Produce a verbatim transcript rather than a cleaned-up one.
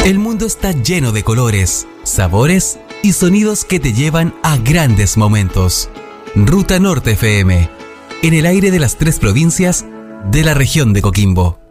El mundo está lleno de colores, sabores y sonidos que te llevan a grandes momentos. Ruta Norte F M, en el aire de las tres provincias de la región de Coquimbo.